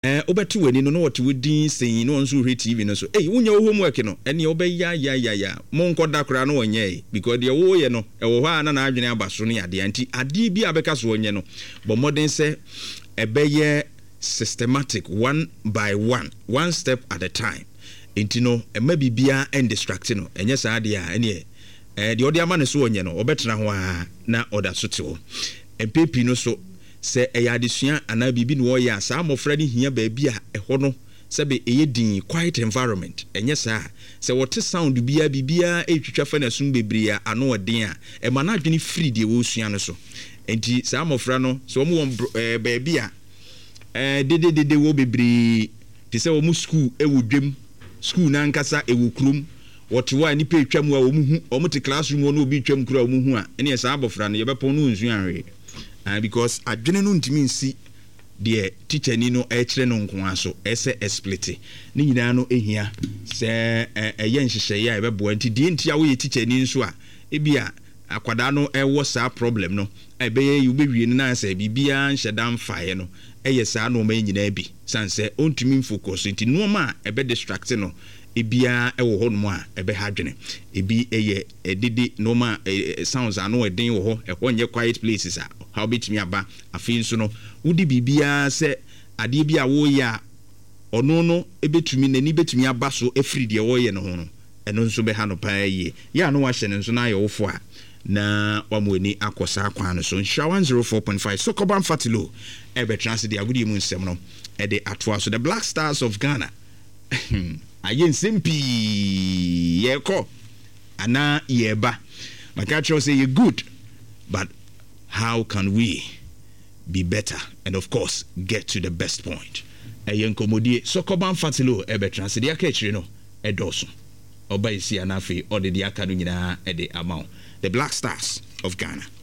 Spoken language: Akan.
Obetu weni no what we din saying no nso hwe TV no so wonya homework no ene obeya monko da kra no onye because de wo ye no ewo ha na adwene abaso no ade anti ade bi abeka so onye no but modern say ebeye systematic one by one step at a time enti no ema bibia and distracting no enye sa ade a ene de odi ama ne so onye no obetena ho a na order so te ho empepi no so se eyadesua ana bibi no ya sa amofra ni hia ba bia eho no se be eyedin quiet environment enye sa se wote sound bibia etwitwa fa na sum bebre a ano odin a e ma na adwene free de wo sua no so enti sa amofra no so mo ba bia de wo bebre ti se wo mu school ewodwem school na nkasa ewokrum wote wa ni pe twam a wo mu hu o mu te classroom no obi twam kura wo mu hu a ene sa abofra no ye bepon no nsu anwe because adwene no ntimi nsi de teacher ni no e kire no nko aso ese split ni nyina no ehia se eye nhihye ya ebebo anti die ntia wo ye teacher ni nso a ebia akwada no ewo sa problem no ebeye yu bewie ni na se bibia nhedam fae no eye sa no ma nyina bi sanse ontimi focus nti no ma ebe distract no ebia ewo ho no a ebe ha dwene ebi eye edidi no ma sounds ano eden wo ho ehwo nye quiet places a how bit me aba afi nso no wudi bibia se ade bia wo ya ono no ebetumi nani betumi aba so efiri de wo ye no ho no eno nso be ha no pa ye ya no wa hye nso na ye wo fo a na wamweni akosa akwan no so nsha 104.5 so koban fatilo ebe trans de agudi mu nsem no e de atoa so the Black Stars of Ghana ayen simpi yeko ana yeba makacho say you good but how can we be better and of course get to the best point ayen komodie so koban fatilo ebe trans de akachire no edoso oba isi anafi ode de aka no nyina e de amount the Black Stars of Ghana.